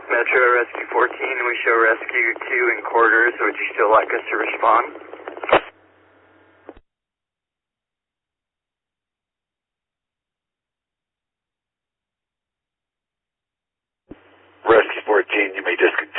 Metro Rescue 14, we show Rescue 2 in quarters. Would you still like us to respond? Rescue 14, you may disconnect.